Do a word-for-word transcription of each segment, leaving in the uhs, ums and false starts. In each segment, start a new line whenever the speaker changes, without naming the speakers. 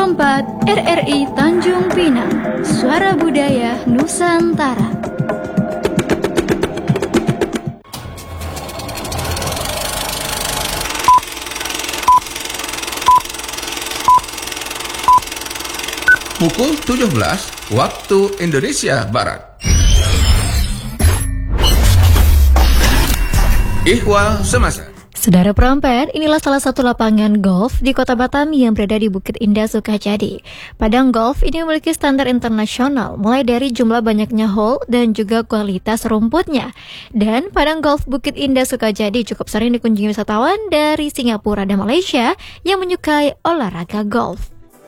Perempat R R I Tanjung Pinang, Suara Budaya Nusantara.
Pukul tujuh belas waktu Indonesia Barat. Ihwal Semasa.
Saudara Perempat, inilah salah satu lapangan golf di Kota Batam yang berada di Bukit Indah Sukajadi. Padang golf ini memiliki standar internasional, mulai dari jumlah banyaknya hole dan juga kualitas rumputnya. Dan Padang Golf Bukit Indah Sukajadi cukup sering dikunjungi wisatawan dari Singapura dan Malaysia yang menyukai olahraga golf.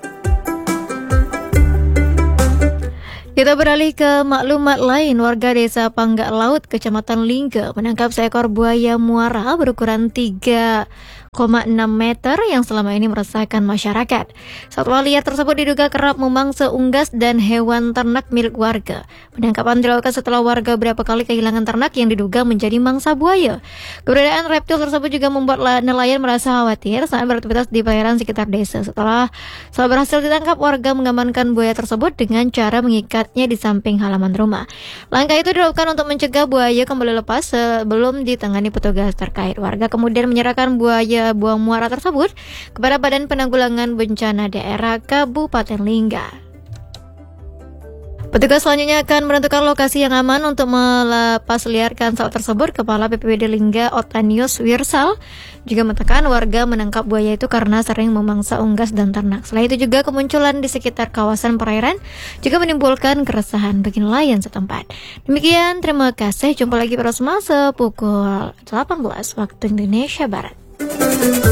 Kita beralih ke maklumat lain. Warga desa Panggak Laut, Kecamatan Lingga menangkap seekor buaya muara berukuran tiga koma enam meter yang selama ini meresahkan masyarakat. Satwa liar tersebut diduga kerap memangsa unggas dan hewan ternak milik warga. Penangkapan dilakukan setelah warga beberapa kali kehilangan ternak yang diduga menjadi mangsa buaya. Keberadaan reptil tersebut juga membuat nelayan merasa khawatir saat beraktivitas di perairan sekitar desa. Setelah setelah berhasil ditangkap, warga mengamankan buaya tersebut dengan cara mengikatnya di samping halaman rumah. Langkah itu dilakukan untuk mencegah buaya kembali lepas sebelum ditangani petugas terkait. Warga kemudian menyerahkan buaya buang muara tersebut kepada Badan Penanggulangan Bencana Daerah Kabupaten Lingga. Petugas selanjutnya akan menentukan lokasi yang aman untuk melepas liarkan satwa tersebut. Kepala B P B D Lingga Otanius Wirsal juga menekan warga menangkap buaya itu karena sering memangsa unggas dan ternak. Selain itu juga kemunculan di sekitar kawasan perairan juga menimbulkan keresahan bagi nelayan setempat. Demikian, terima kasih. Jumpa lagi pada semasa pukul delapan belas waktu Indonesia Barat.